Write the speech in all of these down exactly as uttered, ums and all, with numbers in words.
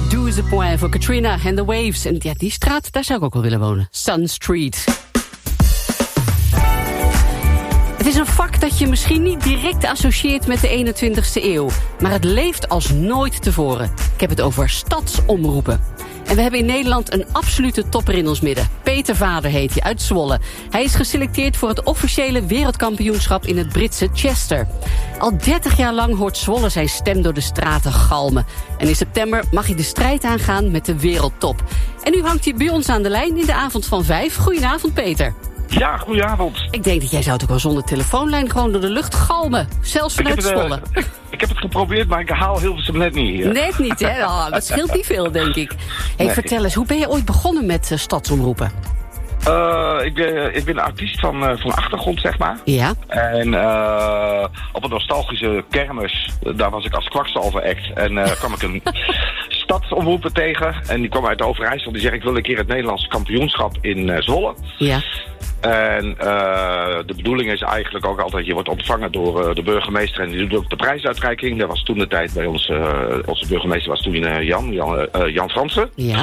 douze point voor Katrina and the Waves. En ja, die straat, daar zou ik ook wel willen wonen. Sun Street. Het is een vak dat je misschien niet direct associeert met de eenentwintigste eeuw. Maar het leeft als nooit tevoren. Ik heb het over stadsomroepen. En we hebben in Nederland een absolute topper in ons midden. Peter Vader heet hij, uit Zwolle. Hij is geselecteerd voor het officiële wereldkampioenschap in het Britse Chester. Al dertig jaar lang hoort Zwolle zijn stem door de straten galmen. En in september mag hij de strijd aangaan met de wereldtop. En nu hangt hij bij ons aan de lijn in de avond van vijf. Goedenavond, Peter. Ja, goedenavond. Ik denk dat jij zou het ook wel zonder telefoonlijn gewoon door de lucht galmen. Zelfs vanuit Zwolle. Uh, ik heb het geprobeerd, maar ik haal Hilversum net niet hier. Net niet, hè? Oh, dat scheelt niet veel, denk ik. Hey, nee. Vertel eens, hoe ben je ooit begonnen met uh, stadsomroepen? Uh, ik, ben, ik ben een artiest van, uh, van achtergrond, zeg maar. Ja. En uh, op een nostalgische kermis, daar was ik als kwakzalver act. En uh, kwam ik een stadsomroeper tegen. En die kwam uit Overijssel. Die zei, ik wil een keer het Nederlandse kampioenschap in uh, Zwolle. Ja. En uh, de bedoeling is eigenlijk ook altijd, je wordt ontvangen door uh, de burgemeester en die doet ook de prijsuitreiking. Dat was toen de tijd bij ons, uh, onze burgemeester was toen uh, Jan, Jan, uh, Jan Fransen. Ja.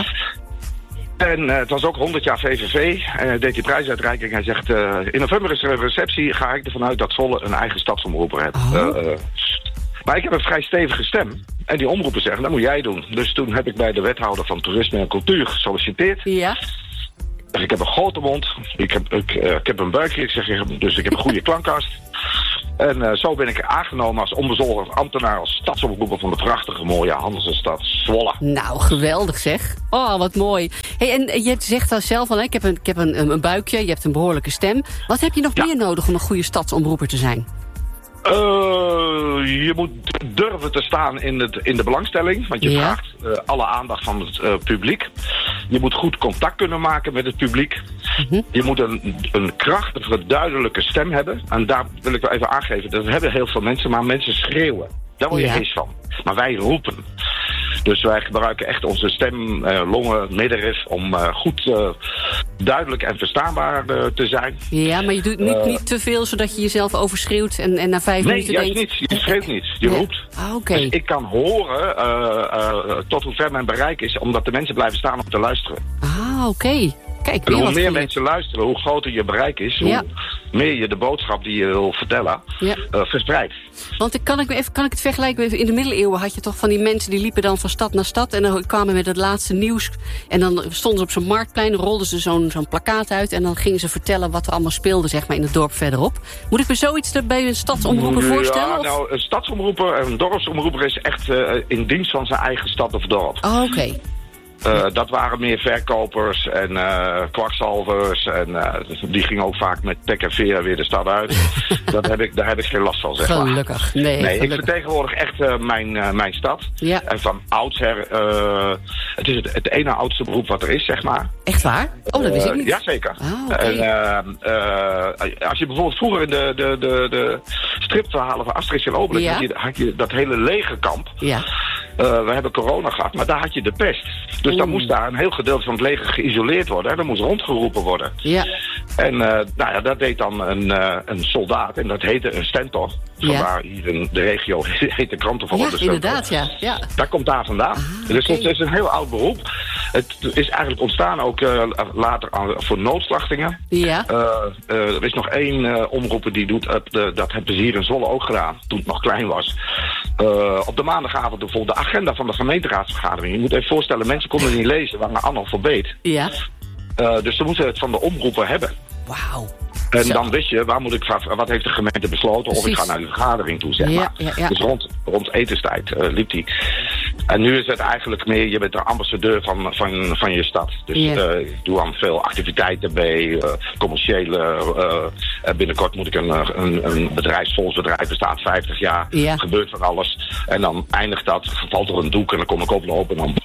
En uh, het was ook honderd jaar V V V en hij deed die prijsuitreiking. Hij zegt, uh, in november is er een receptie, ga ik ervan uit dat Zwolle een eigen stadsomroeper heeft. Oh. Uh, uh, maar ik heb een vrij stevige stem. En die omroepen zeggen, dat moet jij doen. Dus toen heb ik bij de wethouder van Toerisme en Cultuur gesolliciteerd. Ja. Ik heb een grote mond, ik heb, ik, uh, ik heb een buikje, ik zeg, dus ik heb een goede klankkast. En uh, zo ben ik aangenomen als onbezoldigd ambtenaar, als stadsomroeper van de prachtige mooie Hanzestad Zwolle. Nou, geweldig zeg. Oh, wat mooi. Hey, en je zegt al zelf al, hè, ik heb, een, ik heb een, een buikje, je hebt een behoorlijke stem. Wat heb je nog ja. meer nodig om een goede stadsomroeper te zijn? Uh, je moet durven te staan in, het, in de belangstelling, want je ja. vraagt uh, alle aandacht van het uh, publiek. Je moet goed contact kunnen maken met het publiek. Mm-hmm. Je moet een, een krachtige, duidelijke stem hebben. En daar wil ik wel even aangeven, dat hebben heel veel mensen, maar mensen schreeuwen. Daar word je ja. hees van. Maar wij roepen. Dus wij gebruiken echt onze stem, uh, longen, middenrif om uh, goed, uh, duidelijk en verstaanbaar uh, te zijn. Ja, maar je doet niet, uh, niet te veel zodat je jezelf overschreeuwt en, en na vijf nee, minuten denkt... Nee, juist niet. Je schreeuwt niet. Je nee. roept. Ah, okay. Dus ik kan horen uh, uh, tot hoe ver mijn bereik is, omdat de mensen blijven staan om te luisteren. Ah, oké. Okay. Kijk, en hoe meer geleerd. mensen luisteren, hoe groter je bereik is, hoe ja. meer je de boodschap die je wil vertellen ja. uh, verspreidt. Want ik, kan, ik, even, kan ik het vergelijken? In de middeleeuwen had je toch van die mensen die liepen dan van stad naar stad en dan kwamen met het laatste nieuws. En dan stonden ze op zo'n marktplein, rolden ze zo'n, zo'n plakkaat uit en dan gingen ze vertellen wat er allemaal speelde, zeg maar, in het dorp verderop. Moet ik me zoiets er bij een stadsomroeper voorstellen? Ja, of? nou, een stadsomroeper, een dorpsomroeper is echt uh, in dienst van zijn eigen stad of dorp. Oh, oké. Okay. Uh, dat waren meer verkopers en uh, kwakzalvers. En uh, die gingen ook vaak met pek en veer weer de stad uit. dat heb ik, daar heb ik geen last van, zeg maar. Gelukkig. Nee, nee gelukkig. Ik vertegenwoordig echt uh, mijn, uh, mijn stad. Ja. En van oudsher... Uh, het is het, het ene oudste beroep wat er is, zeg maar. Echt waar? Oh, dat wist ik niet. Uh, jazeker. Ah, okay. En uh, uh, als je bijvoorbeeld vroeger in de, de, de, de stripverhalen van Asterix en Obelix... Ja. Had, je, had je dat hele legerkamp... Ja. Uh, we hebben corona gehad, maar daar had je de pest. Dus mm. dan moest daar een heel gedeelte van het leger geïsoleerd worden. Hè? Dat moest rondgeroepen worden. Ja. En uh, nou ja, dat deed dan een, uh, een soldaat. En dat heette een stentor. Ja. Vandaar hier in de regio heet de krantenvolger. Ja, inderdaad, ja. ja. Dat komt daar vandaan. Ah, dus okay. Het is een heel oud beroep. Het is eigenlijk ontstaan ook uh, later aan, voor noodslachtingen. Ja. Uh, uh, er is nog één uh, omroeper die doet, uh, de, dat hebben ze hier in Zwolle ook gedaan. Toen het nog klein was. Uh, op de maandagavond bijvoorbeeld de agenda van de gemeenteraadsvergadering. Je moet even voorstellen, mensen konden het niet lezen, waren analfabeet. Ja. Uh, dus ze moeten het van de omroeper hebben. Wauw. En Zo. Dan wist je, waar moet ik, wat heeft de gemeente besloten? Precies. Of ik ga naar de vergadering toe, zeg maar. Ja, ja, ja. Dus rond, rond etenstijd uh, liep die. En nu is het eigenlijk meer, je bent de ambassadeur van, van, van je stad. Dus ja. uh, ik doe aan veel activiteiten bij, uh, commerciële. Uh, binnenkort moet ik een, een, een bedrijf, volksbedrijf, bestaat vijftig jaar. Ja. Gebeurt van alles. En dan eindigt dat, valt er een doek en dan kom ik oplopen en dan...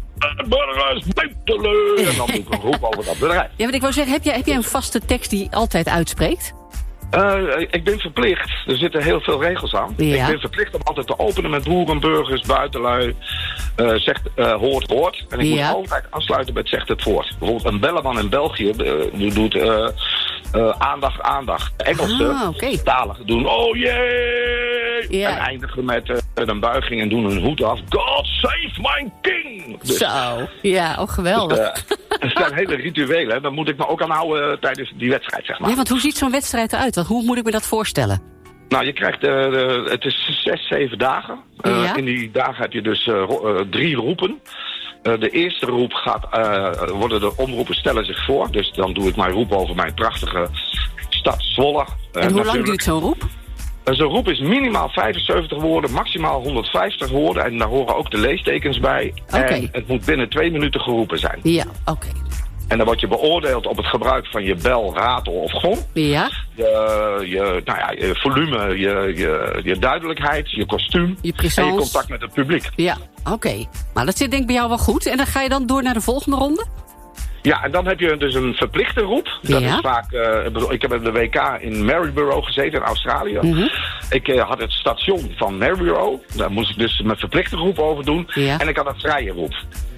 Burgers, Beterleu! En dan doe ik een roep over dat bedrijf. Ja, want ik wou zeggen, heb jij, heb jij een vaste tekst die je altijd uitspreekt? Uh, ik ben verplicht. Er zitten heel veel regels aan. Ja. Ik ben verplicht om altijd te openen met boeren, burgers, buitenlui. Uh, zegt, uh, hoort, hoort. En ik ja. moet altijd afsluiten met zegt het voort. Bijvoorbeeld een belleman in België uh, doet uh, uh, aandacht, aandacht. Engelse ah, okay. taligen doen oh yeah! Ja. En eindigen met, uh, met een buiging en doen hun hoed af. God save my king! Dus, Zo, ja, oh geweldig. Dus, uh, er zijn hele rituelen, hè. Daar moet ik me ook aan houden uh, tijdens die wedstrijd, zeg maar. Ja, want hoe ziet zo'n wedstrijd eruit? Want hoe moet ik me dat voorstellen? Nou, je krijgt, uh, uh, het is zes, zeven dagen. Uh, ja? In die dagen heb je dus uh, ro- uh, drie roepen. Uh, de eerste roep gaat, uh, worden de omroepen stellen zich voor. Dus dan doe ik mijn roep over mijn prachtige stad Zwolle. Uh, en hoe lang duurt zo'n roep? Uh, zo'n roep is minimaal vijfenzeventig woorden, maximaal honderdvijftig woorden. En daar horen ook de leestekens bij. Okay. En het moet binnen twee minuten geroepen zijn. Ja, oké. Okay. En dan word je beoordeeld op het gebruik van je bel, ratel of gong. Ja. Je, je, nou ja, je volume, je, je, je duidelijkheid, je kostuum je en je contact met het publiek. Ja, oké. Okay. Maar dat zit denk ik bij jou wel goed. En dan ga je dan door naar de volgende ronde? Ja, en dan heb je dus een verplichte roep. Dat ja. is vaak, uh, ik heb op de W K in Maryborough gezeten in Australië. Mm-hmm. Ik uh, had het station van Maryborough. Daar moest ik dus mijn verplichte roep over doen. Ja. En ik had een vrije roep.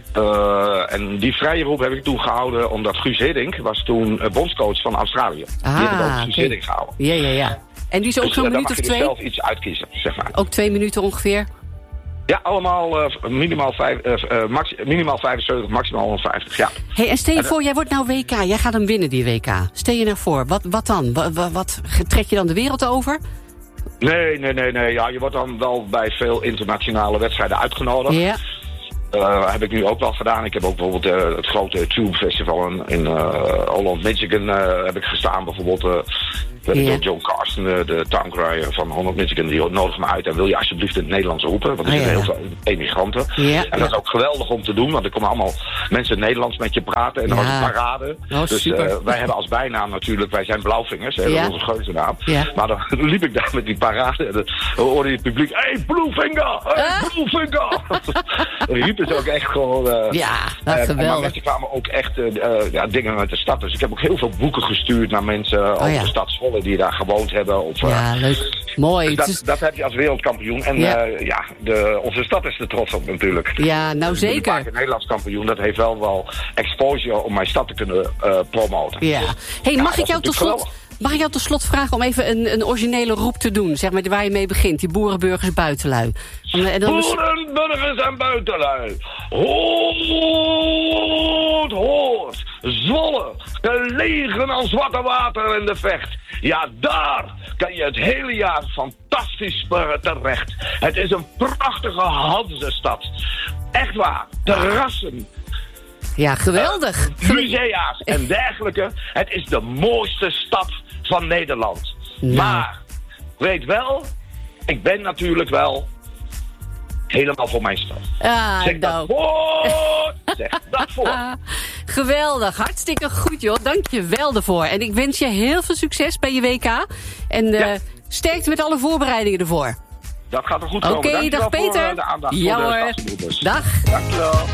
Uh, en die vrije roep heb ik toen gehouden omdat Guus Hiddink was toen uh, bondscoach van Australië. Ah, die heb ik ook Guus okay. Hiddink gehouden. Ja, ja, ja. En die is ook dus, zo'n uh, minuut of twee? Dan mag je dus zelf iets uitkiezen, zeg maar. Ook twee minuten ongeveer? Ja, allemaal uh, minimaal, vijf, uh, uh, maxi- minimaal vijfenzeventig, maximaal honderdvijftig, ja. Hey, en stel je en, voor, jij wordt nou W K, jij gaat hem winnen die W K. Stel je nou voor, wat, wat dan? Wat, wat, wat trek je dan de wereld over? Nee, nee, nee, nee. Ja, je wordt dan wel bij veel internationale wedstrijden uitgenodigd. Ja. Uh, heb ik nu ook wel gedaan. Ik heb ook bijvoorbeeld uh, het grote Tube Festival in, in uh, Holland, Michigan uh, heb ik gestaan. Bijvoorbeeld uh, yeah. John Carson, uh, de towncrier van Holland, Michigan, die nodigt me uit. En wil je alsjeblieft in het Nederlands roepen? Want er zitten oh, ja. heel veel emigranten. Ja. En dat is ook geweldig om te doen, want er komen allemaal mensen Nederlands met je praten. En dan ja. was een parade. Oh, dus uh, wij hebben als bijnaam natuurlijk, wij zijn Blauwvingers, hè, ja. dat is onze geuzennaam. Ja. Maar dan liep ik daar met die parade en dan hoorde je het publiek, hey Bluefinger, hey uh. Bluefinger. Dus ook echt gewoon... Uh, ja, dat uh, geweldig. Maar mensen kwamen ook echt uh, uh, ja, dingen met de stad. Dus ik heb ook heel veel boeken gestuurd naar mensen oh, over ja. de stad Zwolle die daar gewoond hebben. Of, uh, ja, leuk. Mooi. Dus dat, is... dat heb je als wereldkampioen. En ja, uh, ja de, onze stad is er trots op natuurlijk. Ja, nou dus zeker. Ik ben Nederlands kampioen. Dat heeft wel wel exposure om mijn stad te kunnen uh, promoten. Ja. Hey, ja, mag ik jou tot slot... Mag ik jou tot slot vragen om even een, een originele roep te doen? Zeg maar waar je mee begint. Die boerenburgers buitenlui. En dan boerenburgers en buitenlui. Hoort, hoort. Zwolle. Gelegen aan zwarte water in de Vecht. Ja, daar kan je het hele jaar fantastisch terecht. Het is een prachtige Hansestad. Echt waar. Terrassen. Ja, geweldig. Uh, musea's en dergelijke. Het is de mooiste stad van Nederland. Nou. Maar, weet wel, ik ben natuurlijk wel helemaal voor mijn stad. Ah, zeg nou. dat voor! Zeg dat voor! Geweldig, hartstikke goed joh. Dank je wel ervoor. En ik wens je heel veel succes bij je W K. En uh, ja. sterkte met alle voorbereidingen ervoor. Dat gaat er goed komen. Oké, okay, dag Peter. Voor, uh, de aandacht ja voor hoor. De dag. Dankjewel.